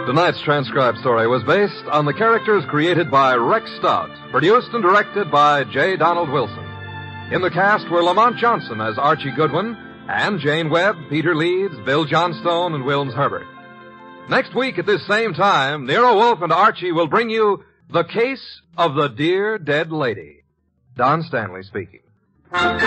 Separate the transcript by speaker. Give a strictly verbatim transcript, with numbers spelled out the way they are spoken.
Speaker 1: Tonight's transcribed story was based on the characters created by Rex Stout, produced and directed by J. Donald Wilson. In the cast were Lamont Johnson as Archie Goodwin, and Jane Webb, Peter Leeds, Bill Johnstone, and Wilms Herbert. Next week at this same time, Nero Wolfe and Archie will bring you The Case of the Dear Dead Lady. Don Stanley speaking.